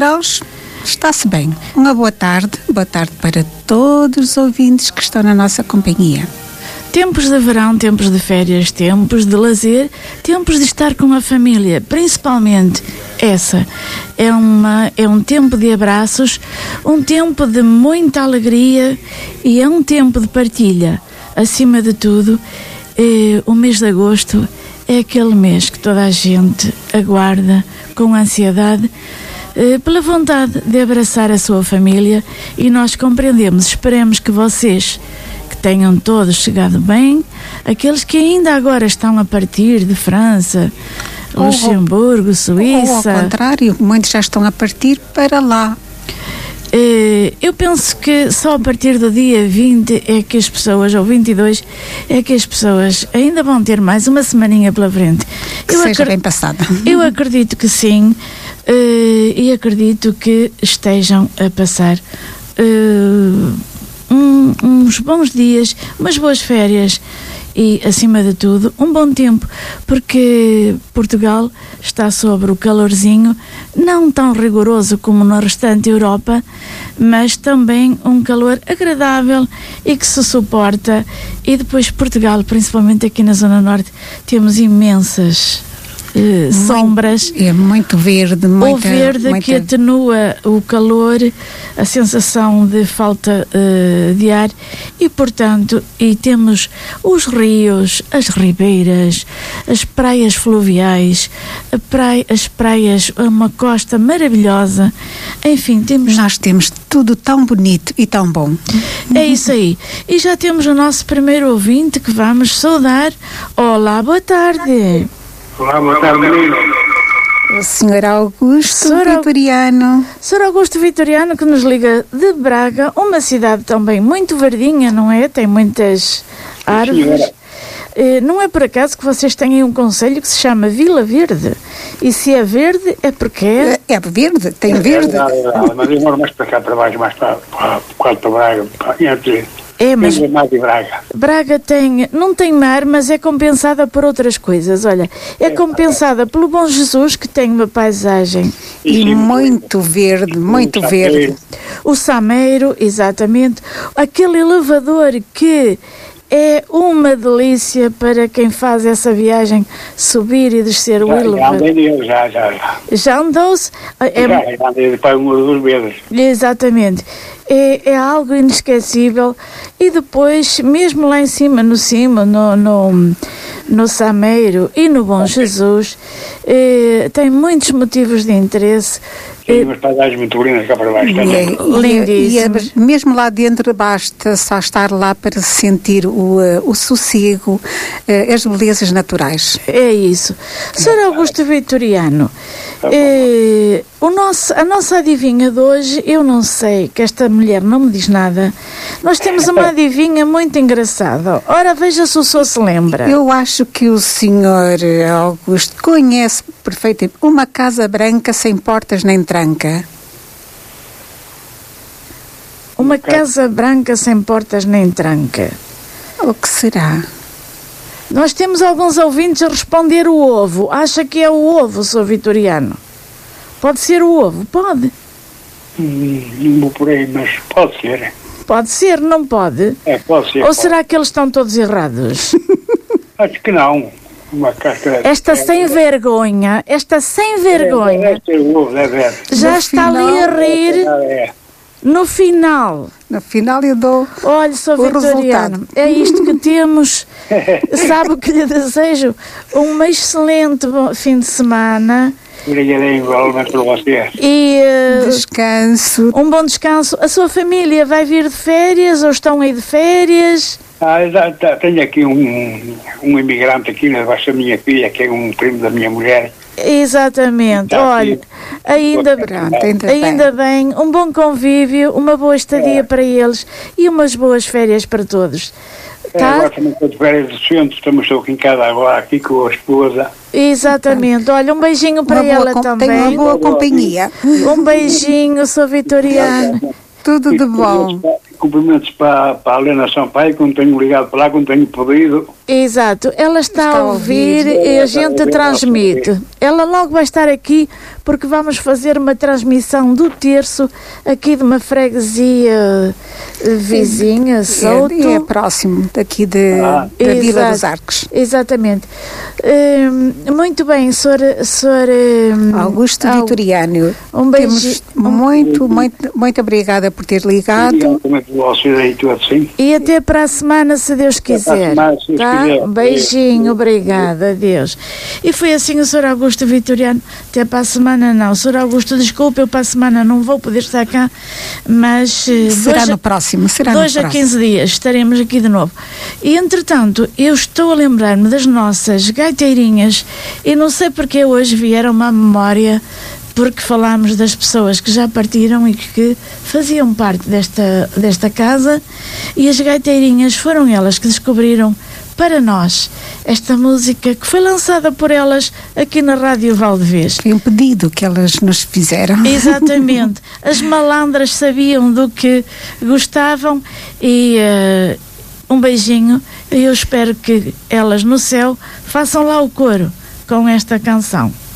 graus, está-se bem. Uma boa tarde para todos os ouvintes que estão na nossa companhia. Tempos de verão, tempos de férias, tempos de lazer, tempos de estar com a família, principalmente essa. É um tempo de abraços, um tempo de muita alegria e é um tempo de partilha. Acima de tudo, o mês de agosto é aquele mês que toda a gente aguarda com ansiedade, pela vontade de abraçar a sua família, e nós compreendemos, esperemos que vocês tenham todos chegado bem, aqueles que ainda agora estão a partir de França, Luxemburgo, Suíça. Ou ao contrário, muitos já estão a partir para lá. Eu penso que só a partir do dia 20 é que as pessoas, ou 22, é que as pessoas ainda vão ter mais uma semaninha pela frente. Que seja bem passada. Eu acredito que sim, e acredito que estejam a passar uns bons dias, umas boas férias e, acima de tudo, um bom tempo, porque Portugal está sobre o calorzinho, não tão rigoroso como no restante Europa, mas também um calor agradável e que se suporta. E depois Portugal, principalmente aqui na Zona Norte, temos imensas sombras. É muito verde, o verde que atenua o calor, a sensação de falta de ar, e portanto, temos os rios, as ribeiras, as praias fluviais, as praias, uma costa maravilhosa, enfim, nós temos tudo tão bonito e tão bom. É isso aí. E já temos o nosso primeiro ouvinte que vamos saudar. Olá, boa tarde. Olá, boa tarde, menino. O Sr. Augusto Vitoriano. Sr. Augusto Vitoriano, que nos liga de Braga, uma cidade também muito verdinha, não é? Tem muitas árvores. Não é por acaso que vocês têm um concelho que se chama Vila Verde? E se é verde, é porque é... É verde, tem verde. Não, mas eu moro mais para cá, para baixo, mais para Braga, entre... Mas Braga. Braga não tem mar, mas é compensada por outras coisas. Olha, é compensada pelo Bom Jesus, que tem uma paisagem e muito verde, muito verde. O Sameiro, exatamente. Aquele elevador que é uma delícia para quem faz essa viagem, subir e descer o elevador. Já andou-se? Já andei para uma ou duas vezes. Exatamente. É algo inesquecível. E depois, mesmo lá em cima, no Sameiro e no Bom Jesus, tem muitos motivos de interesse. Tem umas paisagens muito lindas cá para baixo também. E mesmo lá dentro basta só estar lá para sentir o sossego, as belezas naturais. É isso. Sr. Augusto Vitoriano, a nossa adivinha de hoje, eu não sei, que esta mulher não me diz nada. Nós temos uma adivinha muito engraçada. Ora, veja se o senhor se lembra. Eu acho que o Sr. Augusto conhece perfeitamente uma casa branca sem portas nem tranca. Uma casa branca sem portas nem tranca. O que será? Nós temos alguns ouvintes a responder o ovo. Acha que é o ovo, Sr. Vitoriano? Pode ser o ovo? Pode. Não vou por aí, mas pode ser. Pode ser, não pode? Pode ser. Ou será que eles estão todos errados? Acho que não. Uma casca... Esta sem vergonha, já está ali a rir. No final eu dou. Olha, Sr. Vitoriano, é isto que temos. Sabe o que lhe desejo? Um excelente fim de semana. Igualmente para você. E descanso. Um bom descanso. A sua família vai vir de férias ou estão aí de férias? Tenho aqui um imigrante aqui, debaixo da minha filha, que é um primo da minha mulher. Exatamente. Olha, ainda bem, um bom convívio, uma boa estadia para eles e umas boas férias para todos. Tá? Agora também estou de férias do centro, estamos aqui em casa agora, aqui com a esposa. Exatamente. Olha, um beijinho para ela também. Tem uma boa companhia. Um beijinho, Sr. Vitoriano. Tudo de bom. Cumprimentos para a Helena Sampaio, quando tenho ligado para lá, quando tenho podido. Exato, ela está a ouvir e a gente transmite. Ela logo vai estar aqui, porque porque vamos fazer uma transmissão do terço aqui de uma freguesia vizinha, Souto. É próximo daqui da Vila dos Arcos. Exatamente. Muito bem, senhor Augusto Vitoriano. Um beijinho. Muito obrigada por ter ligado. E até para a semana, se Deus quiser. Tá? Um beijinho, obrigada, adeus. E foi assim o senhor Augusto Vitoriano. Até para a semana não. Senhor Augusto, desculpe, eu para a semana não vou poder estar cá, mas será no próximo. Será 2 a 15 dias estaremos aqui de novo. E entretanto, eu estou a lembrar-me das nossas gaiteirinhas e não sei porque hoje vieram-me à memória, porque falámos das pessoas que já partiram e que faziam parte desta casa, e as gaiteirinhas foram elas que descobriram para nós esta música que foi lançada por elas aqui na Rádio Valdevez. Foi um pedido que elas nos fizeram. Exatamente. As malandras sabiam do que gostavam e um beijinho. Eu espero que elas no céu façam lá o coro com esta canção.